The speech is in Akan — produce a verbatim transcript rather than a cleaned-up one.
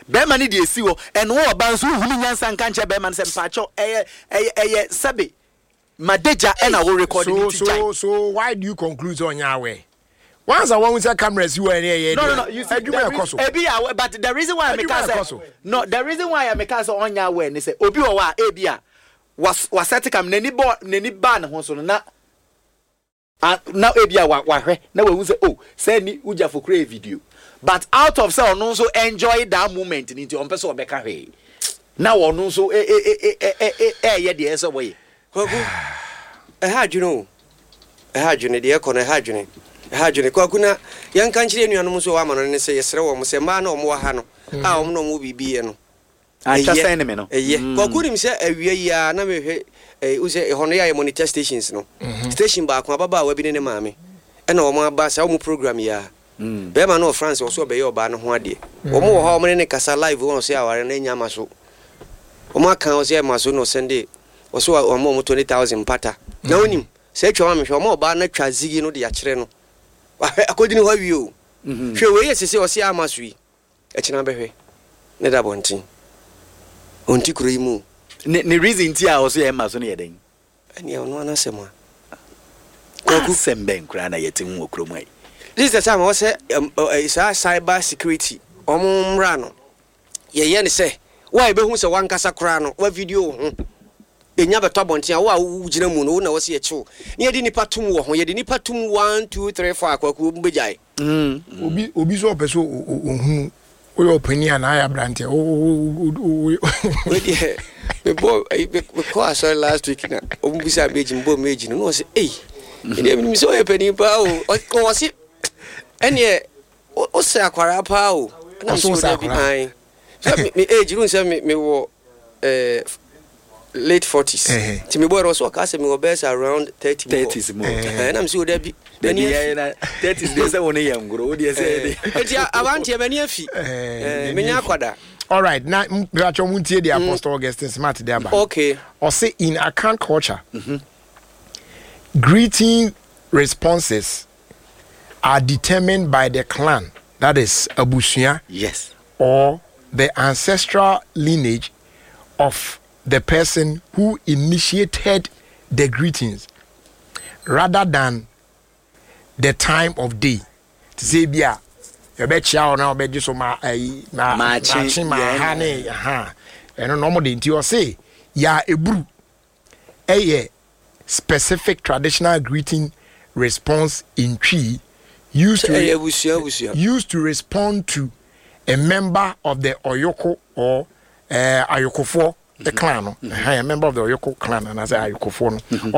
be man dey si wo eno wo ban so hunu nyansa nka nche be man se mpacho eye eye eye sabe madeja ena wo recording so so so why do you conclude on your way? Once I want to cameras you are here. No, no, no. You see, Ebia, but the reason why I make us no, the reason why I make us on your way, they say Obi wa Ebia was was set come neni bo neni ban ho so na now Ebia wa wa hwe na we say oh say ni uja for create video, but out of say on so enjoy that moment into on person obeka hwe now on so eh eh eh eh eh eh ye de so boy kwaku eh ha dwuno eh ha dwuno de e kono eh ha dwuno ha dwene kwaku na yanka nkyire nuanom so wa ma no ne se yesere wo mo se ma na omo wa ha no a omo no mo bibie no a cha sen me no eye kwaku nim se awie ya na me hwe eh use e hono ya monitor stations no station ba ko ababa wa bi ne ne maame e na omo aba sa omo program ya be ma no France wo so be ye oba no ho ade omo wo ha omo ne kasa live won so ya ware na nya maso omo aka o se maso no sende wo so omo mo twenty thousand pata na onim se twa ma me hwe omo oba na twa zigi no de ya kire no according to how you hwe we yes say o se amaso yi e kina behwe ne da bontin onti kuro imu ne ne reason ti a o se amaso ne yeden ani ono anasema kwaku semben kura na yete hu okro mai this the time o se isa cyber security omo mra no ye ye ne se why be hu se wankasa kura no wa video ho enya beto bontia wo a wugina mu no na wo se yechiwo ne yedi nipa tum wo ho yedi nipa tum one two three four akwaku mbejai mm obi obi so peso ohunu wo yo pani ana ya brante o we dey me bo me ko aso last week na ombisa beji mbo meji no no se eh ene mi so ye pani pa o o se ene o se akwara pa o na so se akwara so me age run se me wo eh late forties. To me boy also cast me obese around thirty. thirties more. And I'm sure there be many thirties days when I am grow dey say dey. I want you many afi. Eh me nya kwada. All right, now we are trying to the Apostle Augustine Smart there. Okay. Or say in Akan culture, greeting responses are determined by the clan, that is Abusuya. Yes. Or the ancestral lineage of the person who initiated the greetings, rather than the time of day. To say, "Bia, you bet you now bet you so ma ma ma ma honey, ha." And no more than you say, "Ya ebru." A specific traditional greeting response in tree used to used to respond to a member of the Oyoko or uh, Ayokofo. The clan, no, mm-hmm. I am a member of the Oyoko clan, and as I Ayokofo, no,